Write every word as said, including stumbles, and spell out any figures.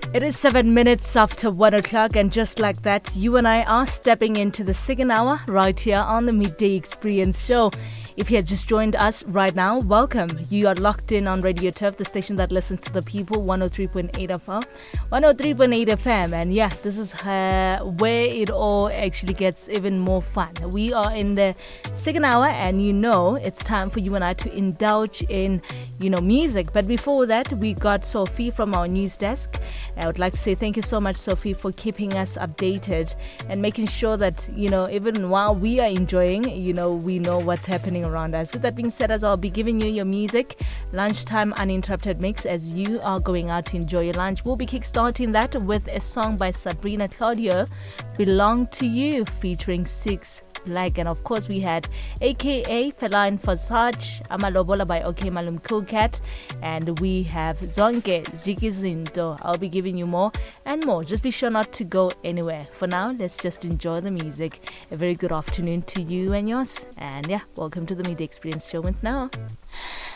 It is seven minutes after one o'clock, and just like that, you and I are stepping into the second hour right here on the Midday Experience Show. If you have just joined us right now, welcome. You are locked in on Radio Turf, the station that listens to the people, one oh three point eight F M. one oh three point eight F M, and yeah, this is uh, where it all actually gets even more fun. We are in the second hour, and you know it's time for you and I to indulge in, you know, music. But before that, we got Sophie from our news desk. I would like to say thank you so much, Sophie, for keeping us updated and making sure that, you know, even while we are enjoying, you know, we know what's happening around us. With that being said, as I'll be giving you your music, lunchtime uninterrupted mix as you are going out to enjoy your lunch. We'll be kickstarting that with a song by Sabrina Claudio, Belong to You, featuring Six Black. And of course, we had A K A Feline Fasaj, Amalobola by OK Malum Cool Cat, and we have Zonke Zikizinto. I'll be giving you more and more. Just be sure not to go anywhere. For now, let's just enjoy the music. A very good afternoon to you and yours. And yeah, welcome to the Midday Experience Show with Noah.